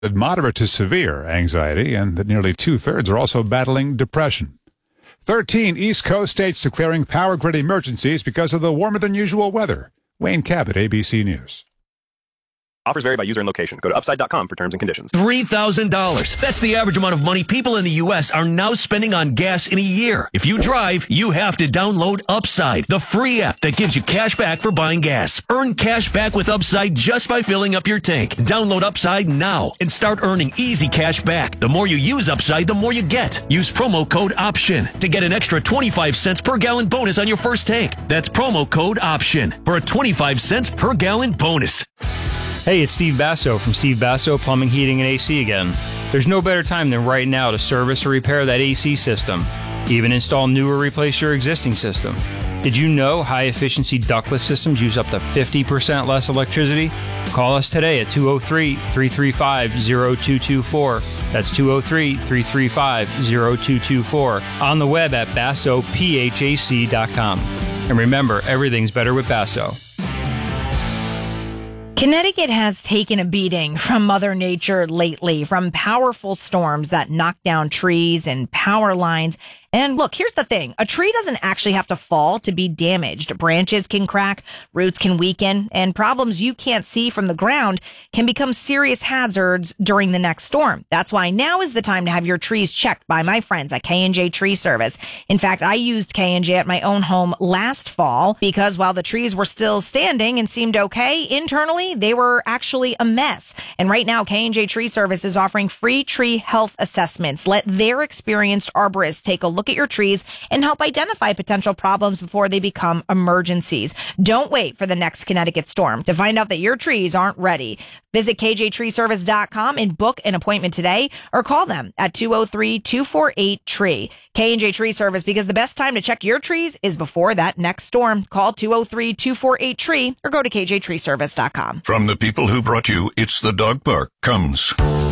moderate to severe anxiety, and that nearly two-thirds are also battling depression. 13 East Coast states declaring power grid emergencies because of the warmer-than-usual weather. Wayne Cabot, ABC News. Offers vary by user and location. Go to upside.com for terms and conditions. $3,000. That's the average amount of money people in the U.S. are now spending on gas in a year. If you drive, you have to download Upside, the free app that gives you cash back for buying gas. Earn cash back with Upside just by filling up your tank. Download Upside now and start earning easy cash back. The more you use Upside, the more you get. Use promo code OPTION to get an extra 25 cents per gallon bonus on your first tank. That's promo code OPTION for a 25 cents per gallon bonus. Hey, it's Steve Basso from Steve Basso Plumbing, Heating, and AC again. There's no better time than right now to service or repair that AC system. Even install new or replace your existing system. Did you know high-efficiency ductless systems use up to 50% less electricity? Call us today at 203-335-0224. That's 203-335-0224. On the web at BassoPHAC.com. And remember, everything's better with Basso. Connecticut has taken a beating from Mother Nature lately, from powerful storms that knock down trees and power lines. And look, here's the thing. A tree doesn't actually have to fall to be damaged. Branches can crack, roots can weaken, and problems you can't see from the ground can become serious hazards during the next storm. That's why now is the time to have your trees checked by my friends at K&J Tree Service. In fact, I used K&J at my own home last fall because while the trees were still standing and seemed okay, internally, they were actually a mess. And right now, K&J Tree Service is offering free tree health assessments. Let their experienced arborists take a look at your trees and help identify potential problems before they become emergencies. Don't wait for the next Connecticut storm to find out that your trees aren't ready. Visit kjtreeservice.com and book an appointment today or call them at 203-248-TREE. K&J Tree Service, because the best time to check your trees is before that next storm. Call 203-248-TREE or go to kjtreeservice.com. From the people who brought you It's the Dog Park comes